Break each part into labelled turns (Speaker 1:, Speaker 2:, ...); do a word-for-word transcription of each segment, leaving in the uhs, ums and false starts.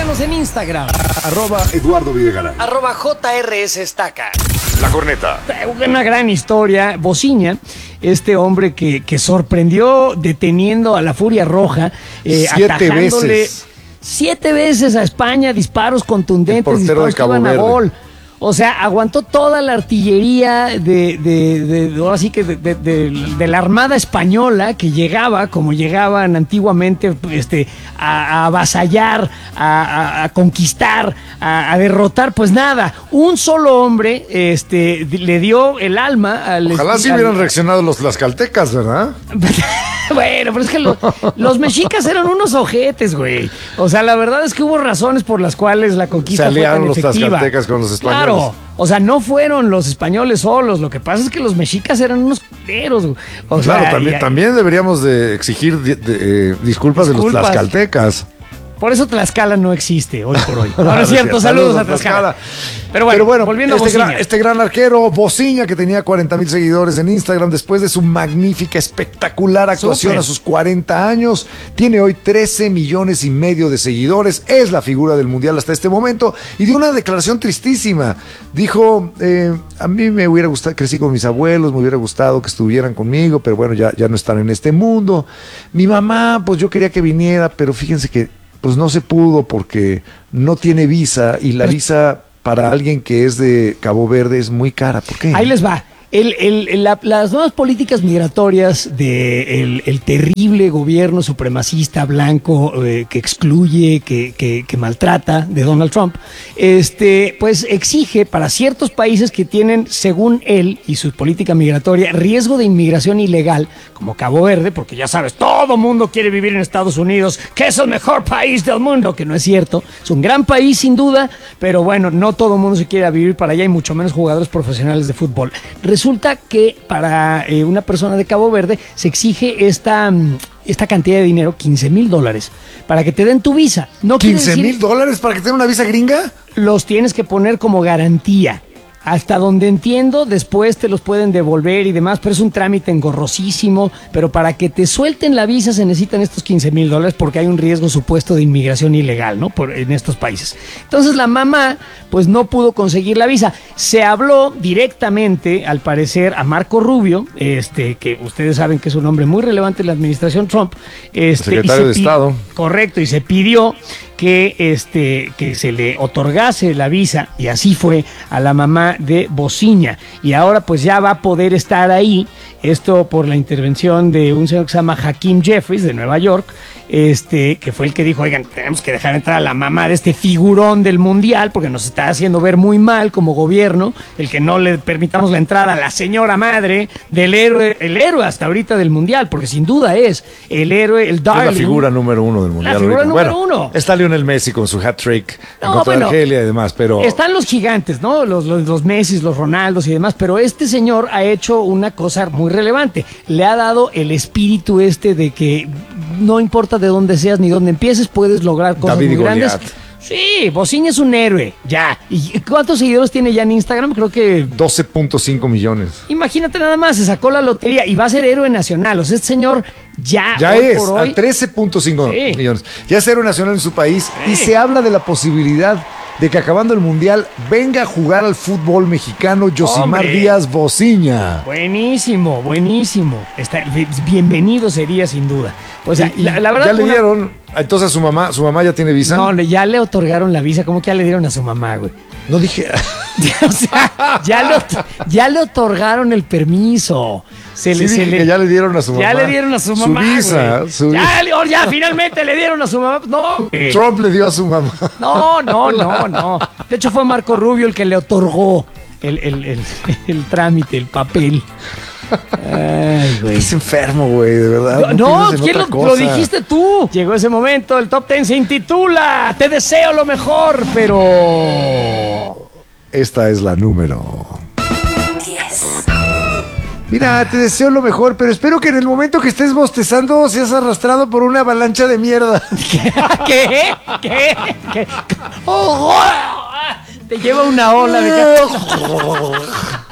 Speaker 1: Síganos en Instagram.
Speaker 2: Arroba Eduardo Videgaray.
Speaker 1: Arroba J R S Estaca.
Speaker 2: La Corneta.
Speaker 1: Una gran historia. Bociña, este hombre que, que sorprendió deteniendo a la Furia Roja. Eh,
Speaker 2: Siete veces.
Speaker 1: Siete veces a España, disparos contundentes, disparos que iban a gol. O sea, aguantó toda la artillería de, de, de, de ahora sí que de, de, de, de la Armada Española, que llegaba, como llegaban antiguamente, este, a, a avasallar, a, a, a conquistar, a, a derrotar. Pues nada, un solo hombre este, le dio el alma al...
Speaker 2: Ojalá
Speaker 1: al,
Speaker 2: sí hubieran reaccionado los tlaxcaltecas, ¿verdad?
Speaker 1: Bueno, pero es que lo, los mexicas eran unos ojetes, güey. O sea, la verdad es que hubo razones por las cuales la conquista
Speaker 2: se aliaron
Speaker 1: fue tan
Speaker 2: los
Speaker 1: efectiva.
Speaker 2: tlaxcaltecas con los españoles.
Speaker 1: Claro, o sea, no fueron los españoles solos. Lo que pasa es que los mexicas eran unos culeros. O
Speaker 2: claro,
Speaker 1: sea,
Speaker 2: también,
Speaker 1: y,
Speaker 2: también deberíamos de exigir de, de, eh, disculpas, disculpas de los tlaxcaltecas.
Speaker 1: Por eso Tlaxcala no existe hoy por hoy. Ahora es cierto, saludos, saludos a Tlaxcala. Pero bueno,
Speaker 2: Pero bueno,
Speaker 1: volviendo
Speaker 2: este
Speaker 1: a Bociña.
Speaker 2: Gran, este gran arquero, Bociña, que tenía cuarenta mil seguidores en Instagram después de su magnífica, espectacular actuación Super. a sus cuarenta años, tiene hoy trece millones y medio de seguidores, es la figura del Mundial hasta este momento, y dio una declaración tristísima. Dijo, eh, a mí me hubiera gustado, crecí con mis abuelos, me hubiera gustado que estuvieran conmigo, pero bueno, ya, ya no están en este mundo. Mi mamá, pues yo quería que viniera, pero fíjense que pues no se pudo porque no tiene visa y la visa para alguien que es de Cabo Verde es muy cara. ¿Por qué?
Speaker 1: Ahí les va. El, el, la, las nuevas políticas migratorias del de el terrible gobierno supremacista blanco eh, que excluye, que, que, que maltrata de Donald Trump, este, pues exige para ciertos países que tienen, según él y su política migratoria, riesgo de inmigración ilegal, como Cabo Verde, porque ya sabes, todo mundo quiere vivir en Estados Unidos, que es el mejor país del mundo, que no es cierto. Es un gran país sin duda, pero bueno, no todo el mundo se quiere vivir para allá y mucho menos jugadores profesionales de fútbol. Resulta que para eh, una persona de Cabo Verde se exige esta, esta cantidad de dinero, quince mil dólares, para que te den tu visa. ¿No
Speaker 2: ¿quince mil dólares para que te den una visa gringa?
Speaker 1: Los tienes que poner como garantía. Hasta donde entiendo, después te los pueden devolver y demás, pero es un trámite engorrosísimo. Pero para que te suelten la visa se necesitan estos quince mil dólares porque hay un riesgo supuesto de inmigración ilegal, ¿no? Por, en estos países. Entonces la mamá, pues no pudo conseguir la visa. Se habló directamente, al parecer, a Marco Rubio, este, que ustedes saben que es un hombre muy relevante en la administración Trump. Este,
Speaker 2: secretario de Estado.
Speaker 1: Correcto, y se pidió que, este, que se le otorgase la visa, y así fue, a la mamá de Bociña. Y ahora pues ya va a poder estar ahí, esto por la intervención de un señor que se llama Hakeem Jeffries de Nueva York, este, que fue el que dijo, oigan, tenemos que dejar entrar a la mamá de este figurón del Mundial, porque nos está haciendo ver muy mal como gobierno, el que no le permitamos la entrada a la señora madre del héroe, el héroe hasta ahorita del Mundial, porque sin duda es el héroe, el darling.
Speaker 2: Es la figura número uno del Mundial.
Speaker 1: La figura
Speaker 2: ahorita.
Speaker 1: número
Speaker 2: bueno,
Speaker 1: uno.
Speaker 2: Está Lionel Messi con su hat-trick
Speaker 1: no,
Speaker 2: en contra
Speaker 1: bueno,
Speaker 2: de Argelia y demás, pero...
Speaker 1: Están los gigantes, ¿no? Los, los, los Messi, los Ronaldos y demás, pero este señor ha hecho una cosa muy relevante. Le ha dado el espíritu este de que no importa de dónde seas ni dónde empieces, puedes lograr cosas
Speaker 2: David
Speaker 1: muy grandes.
Speaker 2: Goliat.
Speaker 1: Sí, Bociña es un héroe, ya. ¿Y cuántos seguidores tiene ya en Instagram? Creo que...
Speaker 2: doce punto cinco millones.
Speaker 1: Imagínate nada más, se sacó la lotería y va a ser héroe nacional. O sea, este señor ya...
Speaker 2: Ya
Speaker 1: hoy
Speaker 2: es,
Speaker 1: por hoy,
Speaker 2: a trece punto cinco
Speaker 1: sí.
Speaker 2: millones. Ya es héroe nacional en su país
Speaker 1: Sí.
Speaker 2: y se habla de la posibilidad de que acabando el Mundial venga a jugar al fútbol mexicano Yosimar
Speaker 1: ¡Hombre!
Speaker 2: Díaz Bociña.
Speaker 1: Buenísimo, buenísimo. Está, bienvenido sería sin duda. O sea,
Speaker 2: Y- y
Speaker 1: la, la verdad...
Speaker 2: ya le
Speaker 1: una-
Speaker 2: dieron, entonces a su mamá, su mamá ya tiene visa.
Speaker 1: No, le- ya le otorgaron la visa, ¿cómo que ya le dieron a su mamá, güey?
Speaker 2: No dije.
Speaker 1: O sea, ya le, ot- ya le otorgaron el permiso. Se
Speaker 2: Sí
Speaker 1: le, se
Speaker 2: dije
Speaker 1: le-
Speaker 2: que ya le dieron a su mamá.
Speaker 1: Ya le dieron a su mamá.
Speaker 2: Su visa.
Speaker 1: güey.
Speaker 2: Su
Speaker 1: ya, le- oh, ya, finalmente le dieron a su mamá. No, güey.
Speaker 2: Trump le dio a su mamá.
Speaker 1: no, no, no, no. De hecho, fue Marco Rubio el que le otorgó el, el, el, el trámite, el papel. Ay, güey.
Speaker 2: Es enfermo, güey, de verdad.
Speaker 1: No,
Speaker 2: pienses en
Speaker 1: ¿quién
Speaker 2: otra
Speaker 1: lo,
Speaker 2: cosa.
Speaker 1: lo dijiste tú? Llegó ese momento, el Top Ten se intitula Te deseo lo mejor, pero...
Speaker 2: Esta es la número diez. Mira, te deseo lo mejor, pero espero que en el momento que estés bostezando seas arrastrado por una avalancha de mierda.
Speaker 1: ¿Qué? ¿Qué? ¿Qué? ¿Qué? Oh, oh, te lleva una ola de...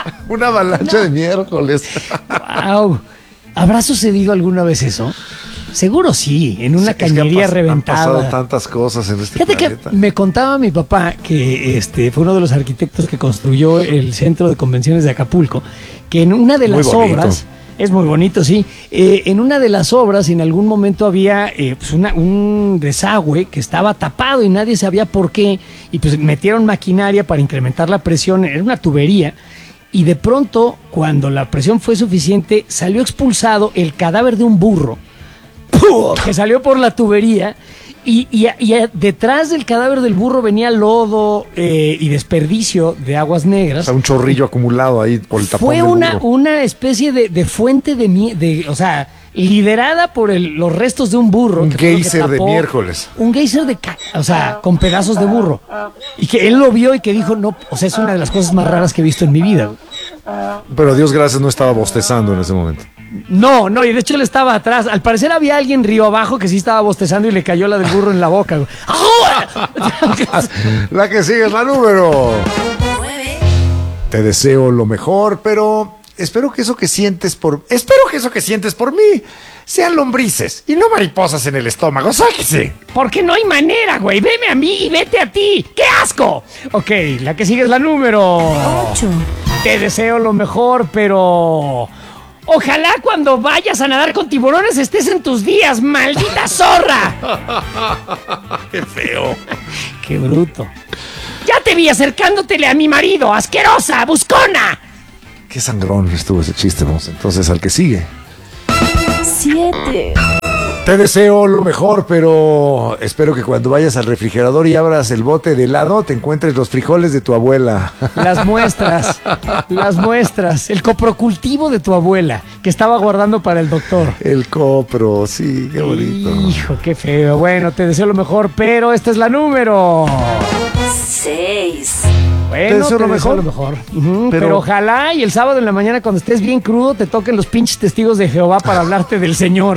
Speaker 2: Una avalancha de miércoles.
Speaker 1: Wow. ¿Habrá sucedido alguna vez eso? Seguro sí, en una
Speaker 2: Es que
Speaker 1: cañería
Speaker 2: han pas-
Speaker 1: reventada.
Speaker 2: Han pasado tantas cosas en este
Speaker 1: Fíjate
Speaker 2: planeta.
Speaker 1: que me contaba mi papá que este fue uno de los arquitectos que construyó el centro de convenciones de Acapulco, que en una de
Speaker 2: Muy
Speaker 1: las
Speaker 2: bonito.
Speaker 1: obras, es muy bonito, sí, eh, en una de las obras en algún momento había eh, pues una- un desagüe que estaba tapado y nadie sabía por qué, y pues metieron maquinaria para incrementar la presión, era una tubería, y de pronto, cuando la presión fue suficiente, salió expulsado el cadáver de un burro que salió por la tubería y, y- y detrás del cadáver del burro venía lodo eh, y desperdicio de aguas
Speaker 2: O
Speaker 1: negras.
Speaker 2: sea, un chorrillo acumulado ahí por el tapón
Speaker 1: Fue
Speaker 2: del
Speaker 1: una,
Speaker 2: burro.
Speaker 1: una especie de, de fuente de, mie- de, o sea, liderada por el- los restos de un burro.
Speaker 2: Un
Speaker 1: que fue lo que
Speaker 2: geyser de
Speaker 1: tapó-
Speaker 2: miércoles.
Speaker 1: Un geyser de, ca- o sea, con pedazos de burro. Y que él lo vio y que dijo, no, o sea, es una de las cosas más raras que he visto en mi vida.
Speaker 2: Pero a Dios gracias no estaba bostezando en ese momento.
Speaker 1: No, no, y de hecho él estaba atrás. Al parecer había alguien río abajo que sí estaba bostezando y le cayó la del burro en la boca. güey.
Speaker 2: La que sigue es la número. Te deseo lo mejor, pero espero que eso que sientes por... Espero que eso que sientes por mí sean lombrices y no mariposas en el estómago. ¡Sáquese!
Speaker 1: Porque no hay manera, güey. Veme a mí y vete a ti. ¡Qué asco! Ok, la que sigue es la número
Speaker 3: ocho.
Speaker 1: Te deseo lo mejor, pero... Ojalá cuando vayas a nadar con tiburones estés en tus días, maldita zorra.
Speaker 2: ¡Qué feo!
Speaker 1: ¡Qué bruto! Ya te vi acercándotele a mi marido, asquerosa, buscona.
Speaker 2: ¡Qué sangrón estuvo ese chiste! Vamos entonces al que sigue.
Speaker 3: siete.
Speaker 2: Te deseo lo mejor, pero espero que cuando vayas al refrigerador y abras el bote de helado te encuentres los frijoles de tu abuela.
Speaker 1: Las muestras, las muestras, el coprocultivo de tu abuela que estaba guardando para el doctor.
Speaker 2: El copro, sí, qué bonito.
Speaker 1: Hijo, qué feo. Bueno, te deseo lo mejor, pero esta es la número.
Speaker 3: seis.
Speaker 1: Bueno,
Speaker 2: Te deseo lo mejor.
Speaker 1: lo mejor. Ujú, pero...
Speaker 2: Pero-
Speaker 1: ojalá y el sábado en la mañana cuando estés bien crudo te toquen los pinches testigos de Jehová para hablarte del Señor.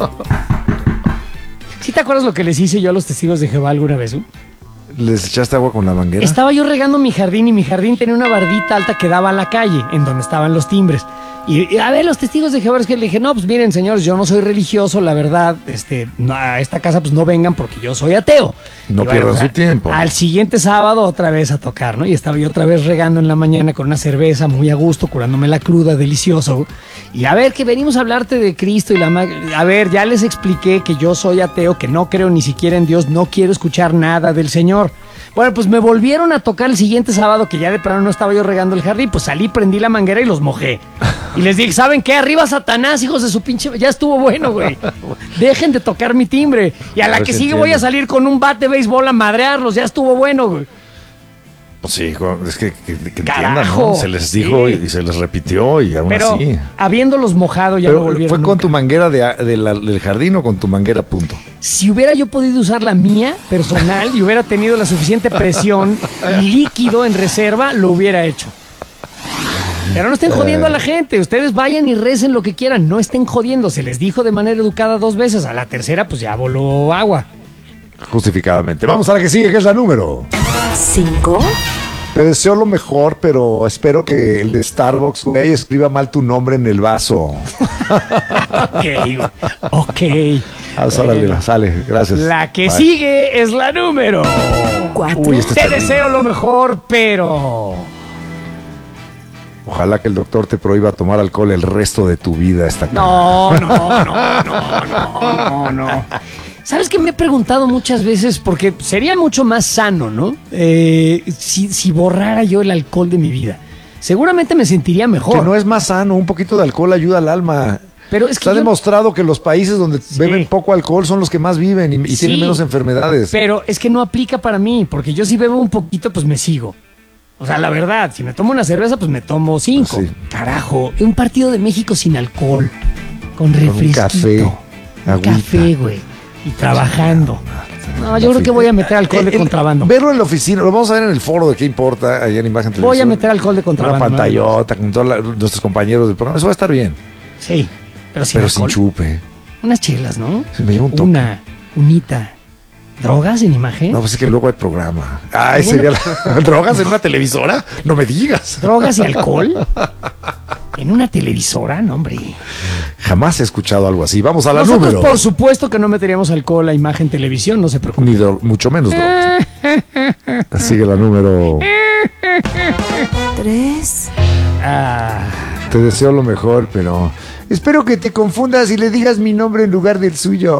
Speaker 1: ¿Sí te acuerdas lo que les hice yo a los testigos de Jehová alguna vez? ¿eh?
Speaker 2: ¿Les echaste agua con la manguera?
Speaker 1: Estaba yo regando mi jardín y mi jardín tenía una bardita alta que daba a la calle, en donde estaban los timbres. Y, y, a ver, los testigos de Jehová, es que le dije, no, pues miren, señores, yo no soy religioso, la verdad, este, no, a esta casa pues no vengan porque yo soy ateo.
Speaker 2: No
Speaker 1: Y
Speaker 2: pierdan
Speaker 1: o sea,
Speaker 2: su tiempo.
Speaker 1: Al siguiente sábado otra vez a tocar, ¿no? Y estaba yo otra vez regando en la mañana con una cerveza muy a gusto, curándome la cruda, delicioso. Y a ver, que venimos a hablarte de Cristo y la... ma- A ver, ya les expliqué que yo soy ateo, que no creo ni siquiera en Dios, no quiero escuchar nada del Señor. Bueno, pues me volvieron a tocar el siguiente sábado, que ya de plano no estaba yo regando el jardín, pues salí, prendí la manguera y los mojé. Y les dije, ¿saben qué? Arriba Satanás, hijos de su pinche... Ya estuvo bueno, güey. Dejen de tocar mi timbre. Y a la
Speaker 2: Pues
Speaker 1: que sigue
Speaker 2: entiendo.
Speaker 1: voy a salir con un bat de béisbol a madrearlos. Ya estuvo bueno, güey.
Speaker 2: Pues sí, es que, que, que entiendan,
Speaker 1: Carajo,
Speaker 2: ¿no? Se les dijo
Speaker 1: sí.
Speaker 2: y, y se les repitió y aún
Speaker 1: Pero
Speaker 2: así.
Speaker 1: habiéndolos mojado ya
Speaker 2: Pero,
Speaker 1: no volvieron
Speaker 2: ¿fue con
Speaker 1: nunca.
Speaker 2: tu manguera de, de la- del jardín o con tu manguera punto?
Speaker 1: Si hubiera yo podido usar la mía personal y hubiera tenido la suficiente presión y líquido en reserva, lo hubiera hecho. Pero no estén jodiendo a la gente. Ustedes vayan y recen lo que quieran. No estén jodiendo. Se les dijo de manera educada dos veces. A la tercera, pues ya voló agua.
Speaker 2: Justificadamente. Vamos a la que sigue, que es la número.
Speaker 3: cinco.
Speaker 2: Te deseo lo mejor, pero espero que el de Starbucks, güey, escriba mal tu nombre en el vaso.
Speaker 1: Ok, ok.
Speaker 2: Ah, sale, sale, gracias.
Speaker 1: La que
Speaker 2: Bye.
Speaker 1: sigue es la número.
Speaker 3: cuatro.
Speaker 2: Uy, este
Speaker 1: Te
Speaker 2: está bien.
Speaker 1: deseo lo mejor, pero...
Speaker 2: Ojalá que el doctor te prohíba tomar alcohol el resto de tu vida. Esta
Speaker 1: No, no, no, no, no, no, no. ¿Sabes qué me he preguntado muchas veces? Porque sería mucho más sano, ¿no? Eh, si, si borrara yo el alcohol de mi vida. Seguramente me sentiría mejor.
Speaker 2: Que no es más sano, un poquito de alcohol ayuda al alma.
Speaker 1: Pero es que
Speaker 2: Está
Speaker 1: yo-
Speaker 2: demostrado que los países donde beben poco alcohol son los que más viven y, y
Speaker 1: Sí,
Speaker 2: tienen menos enfermedades.
Speaker 1: Pero es que no aplica para mí, porque yo si bebo un poquito, pues me sigo. O sea, la verdad, si me tomo una cerveza, pues me tomo cinco.
Speaker 2: Sí.
Speaker 1: Carajo, un partido de México sin alcohol, con
Speaker 2: un
Speaker 1: refresquito.
Speaker 2: café,
Speaker 1: un
Speaker 2: agüita.
Speaker 1: café, güey. Y trabajando. No, yo creo que voy a meter alcohol de
Speaker 2: Eh, el-
Speaker 1: contrabando.
Speaker 2: Verlo en la oficina, lo vamos a ver en el foro de qué importa, allá en Imagen
Speaker 1: Voy a
Speaker 2: Televisión.
Speaker 1: meter alcohol de contrabando.
Speaker 2: Una
Speaker 1: ¿no?
Speaker 2: pantallota con todos la- nuestros compañeros del programa. Eso va a estar bien.
Speaker 1: Sí, pero sin
Speaker 2: Pero sin
Speaker 1: alcohol.
Speaker 2: chupe.
Speaker 1: Unas chelas, ¿no?
Speaker 2: Se me lleva un toque.
Speaker 1: Una, unita. ¿Drogas en imagen?
Speaker 2: No, pues es que luego hay programa. Ay,
Speaker 1: Bueno.
Speaker 2: sería la... ¿Drogas en una televisora? No me digas.
Speaker 1: ¿Drogas y alcohol? ¿En una televisora? No, hombre.
Speaker 2: Jamás he escuchado algo así. Vamos a la
Speaker 1: Nosotros,
Speaker 2: número.
Speaker 1: por supuesto que no meteríamos alcohol a imagen televisión, no se preocupe.
Speaker 2: Ni dro- mucho menos drogas. Sigue la número.
Speaker 3: Tres.
Speaker 1: Ah,
Speaker 2: Te deseo lo mejor, pero espero que te confundas y le digas mi nombre en lugar del suyo.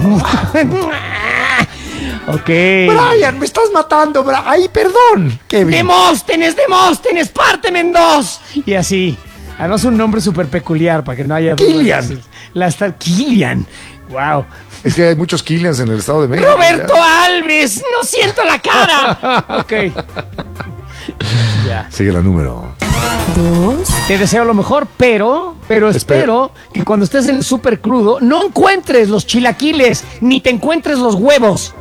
Speaker 1: ok.
Speaker 2: Brian, me estás matando, Brian. Ay, perdón. Kevin.
Speaker 1: Demóstenes, Demóstenes, párteme en dos. Y así. Además un nombre súper peculiar para que no haya...
Speaker 2: Killian.
Speaker 1: La está Killian. Wow.
Speaker 2: Es que hay muchos Killians en el Estado de México.
Speaker 1: Roberto Alves, no siento la cara. Ok. Ya.
Speaker 2: Sigue la número.
Speaker 3: Dos.
Speaker 1: Te deseo lo mejor, pero, pero espero que cuando estés en el súper crudo no encuentres los chilaquiles, ni te encuentres los huevos.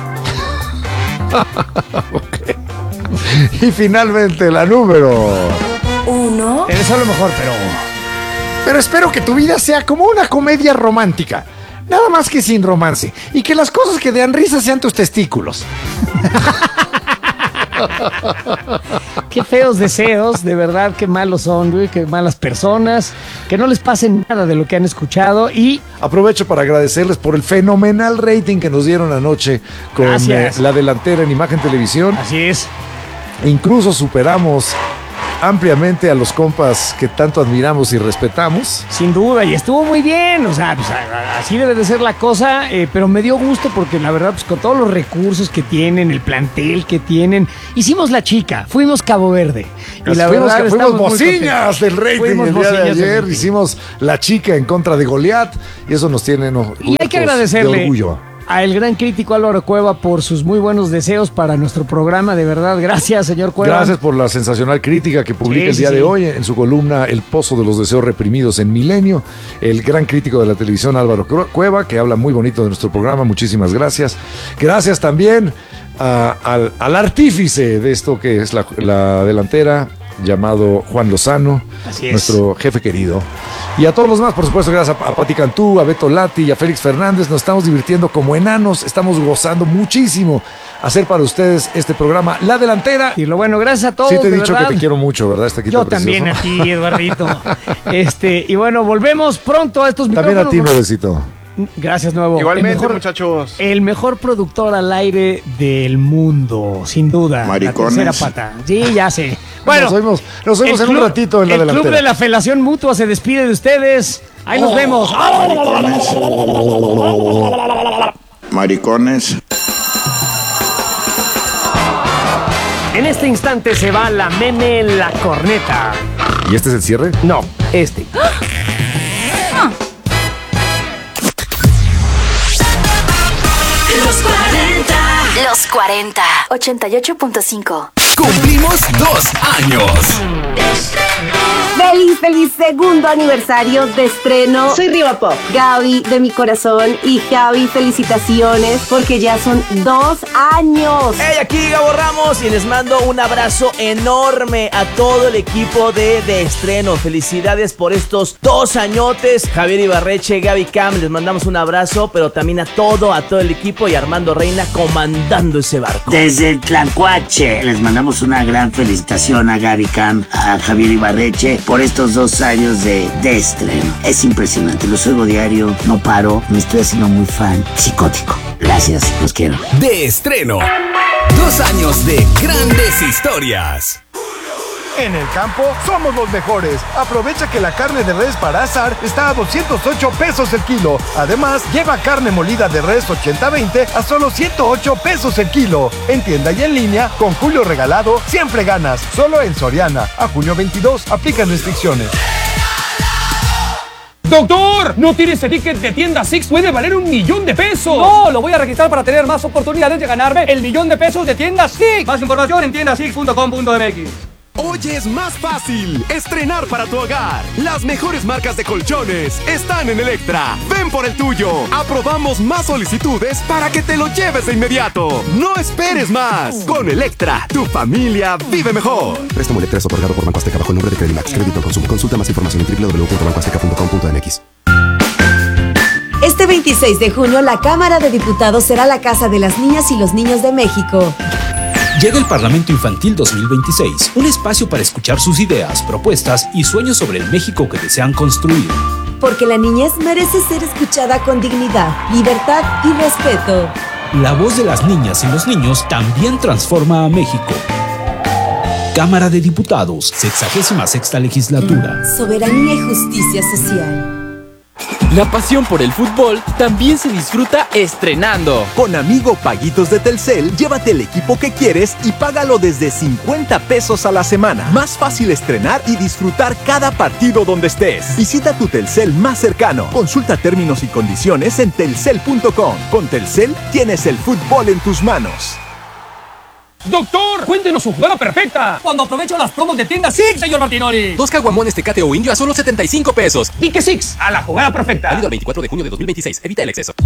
Speaker 2: Y finalmente la número.
Speaker 3: Uno.
Speaker 1: Te deseo lo mejor, pero...
Speaker 2: Pero espero que tu vida sea como una comedia romántica. Nada más que sin romance. Y que las cosas que dan risa sean tus testículos.
Speaker 1: Qué feos deseos, de verdad, qué malos son, güey, qué malas personas, que no les pase nada de lo que han escuchado y...
Speaker 2: Aprovecho para agradecerles por el fenomenal rating que nos dieron anoche con eh,
Speaker 1: Gracias.
Speaker 2: la delantera en Imagen Televisión.
Speaker 1: Así es.
Speaker 2: Incluso superamos ampliamente a los compas que tanto admiramos y respetamos.
Speaker 1: Sin duda, y estuvo muy bien, o sea, pues, a- a- así debe de ser la cosa, eh, pero me dio gusto porque la verdad, pues con todos los recursos que tienen, el plantel que tienen, hicimos la chica, fuimos Cabo Verde. Y la
Speaker 2: fuimos,
Speaker 1: verdad,
Speaker 2: fuimos
Speaker 1: estamos muy
Speaker 2: bociñas del rating
Speaker 1: Fuimos
Speaker 2: el día de
Speaker 1: bociñas del
Speaker 2: ayer.
Speaker 1: rating.
Speaker 2: Hicimos la chica en contra de Goliat y eso nos tiene no,
Speaker 1: Y hay que
Speaker 2: huecos
Speaker 1: agradecerle
Speaker 2: de orgullo.
Speaker 1: al gran crítico Álvaro Cueva por sus muy buenos deseos para nuestro programa, de verdad, gracias señor Cueva.
Speaker 2: Gracias por la sensacional crítica que publica
Speaker 1: Sí,
Speaker 2: el día
Speaker 1: sí,
Speaker 2: de
Speaker 1: sí.
Speaker 2: hoy en su columna El Pozo de los Deseos Reprimidos en Milenio. El gran crítico de la televisión Álvaro Cueva, que habla muy bonito de nuestro programa. Muchísimas gracias. Gracias también a- al, al artífice de esto que es la, la delantera, llamado Juan Lozano,
Speaker 1: Así es.
Speaker 2: nuestro jefe querido. Y a todos los demás, por supuesto, gracias a, a Pati Cantú, a Beto Lati y a Félix Fernández. Nos estamos divirtiendo como enanos, estamos gozando muchísimo hacer para ustedes este programa La Delantera.
Speaker 1: Y lo bueno, gracias a todos.
Speaker 2: Sí te he
Speaker 1: de
Speaker 2: dicho
Speaker 1: verdad.
Speaker 2: que te quiero mucho, ¿verdad? Este equipo
Speaker 1: Yo
Speaker 2: precioso.
Speaker 1: también a ti, Eduardito. Este, y bueno, volvemos pronto a estos
Speaker 2: También a ti,
Speaker 1: micrófonos.
Speaker 2: nuevecito.
Speaker 1: Gracias, nuevo.
Speaker 4: Igualmente,
Speaker 1: el mejor,
Speaker 4: muchachos.
Speaker 1: el mejor productor al aire del mundo, sin duda.
Speaker 4: Maricones.
Speaker 1: La tercera pata. Sí, ya sé. Bueno,
Speaker 2: nos oímos, nos oímos
Speaker 1: el
Speaker 2: en un
Speaker 1: club-
Speaker 2: ratito en la
Speaker 1: el
Speaker 2: delantera.
Speaker 1: Club de la Felación Mutua se despide de ustedes. Ahí nos vemos.
Speaker 4: Maricones.
Speaker 1: En este instante se va la meme en la corneta.
Speaker 2: ¿Y este es el cierre?
Speaker 1: No, este.
Speaker 3: Los cuarenta. Los cuarenta. ochenta y ocho punto cinco.
Speaker 5: Cumplimos dos años.
Speaker 6: Feliz, feliz segundo aniversario de estreno.
Speaker 7: Soy Riva Pop.
Speaker 6: Gaby de mi corazón y Javi, felicitaciones porque ya son dos años.
Speaker 7: Hey, aquí Gabo Ramos y les mando un abrazo enorme a todo el equipo de De Estreno. Felicidades por estos dos añotes. Javier Ibarreche, Gaby Cam, les mandamos un abrazo, pero también a todo, a todo el equipo y Armando Reina comandando ese barco.
Speaker 8: Desde Tlacuache les mandamos una gran felicitación a Gaby Cam, a Javier Ibarreche por estos dos años de, de estreno. Es impresionante, los oigo diario, no paro, me estoy haciendo muy fan, psicótico. Gracias, los quiero.
Speaker 5: De estreno. Dos años de grandes historias.
Speaker 9: En el campo somos los mejores. Aprovecha que la carne de res para asar está a doscientos ocho pesos el kilo. Además, lleva carne molida de res ochenta veinte a solo ciento ocho pesos el kilo. En tienda y en línea, con Julio Regalado, siempre ganas. Solo en Soriana. A junio veintidós, aplican restricciones.
Speaker 10: ¡Doctor! ¿No tiene ese ticket de tienda Six? ¡Puede valer un millón de pesos! ¡No! Lo voy a registrar para tener más oportunidades de ganarme el millón de pesos de tienda Six. Más información en tienda six punto com punto m x.
Speaker 5: Hoy es más fácil estrenar para tu hogar. Las mejores marcas de colchones están en Electra. Ven por el tuyo. Aprobamos más solicitudes para que te lo lleves de inmediato. No esperes más. Con Electra, tu familia vive mejor.
Speaker 11: Préstamo Electra es otorgado por Banco Azteca bajo el nombre de Credimax. Crédito al consumo. Consulta más información en w w w punto banco azteca punto com punto m x.
Speaker 6: Este veintiséis de junio, la Cámara de Diputados será la casa de las niñas y los niños de México.
Speaker 4: Llega el Parlamento Infantil dos mil veintiséis, un espacio para escuchar sus ideas, propuestas y sueños sobre el México que desean construir.
Speaker 12: Porque la niñez merece ser escuchada con dignidad, libertad y respeto.
Speaker 4: La voz de las niñas y los niños también transforma a México. Cámara de Diputados, sexagésima sexta legislatura.
Speaker 12: Soberanía y justicia social.
Speaker 13: La pasión por el fútbol también se disfruta estrenando.
Speaker 5: Con Amigo Paguitos de Telcel, llévate el equipo que quieres y págalo desde cincuenta pesos a la semana. Más fácil estrenar y disfrutar cada partido donde estés. Visita tu Telcel más cercano. Consulta términos y condiciones en telcel punto com. Con Telcel tienes el fútbol en tus manos.
Speaker 10: Doctor, cuéntenos su jugada perfecta. Cuando aprovecho las promos de tienda Six, señor Martinoli.
Speaker 13: Dos caguamones Tecate o Indio a solo setenta y cinco pesos.
Speaker 10: ¿Y qué Six? A la jugada perfecta.
Speaker 13: Válido el veinticuatro de junio de dos mil veintiséis. Evita el exceso.